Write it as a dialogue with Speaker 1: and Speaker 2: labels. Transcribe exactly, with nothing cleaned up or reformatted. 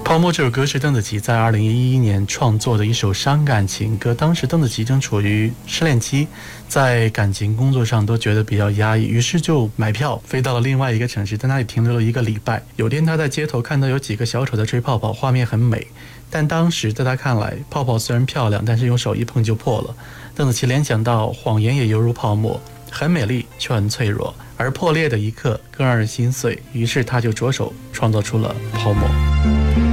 Speaker 1: 泡沫这首歌是邓紫棋在二零一一年创作的一首伤感情歌，当时邓紫棋正处于失恋期，在感情工作上都觉得比较压抑，于是就买票飞到了另外一个城市，在那里停留了一个礼拜。有天她在街头看到有几个小丑在吹泡泡，画面很美，但当时在她看来，泡泡虽然漂亮，但是用手一碰就破了。邓紫棋联想到谎言也犹如泡沫，很美丽却很脆弱，而破裂的一刻更让人心碎，于是她就着手创作出了泡沫。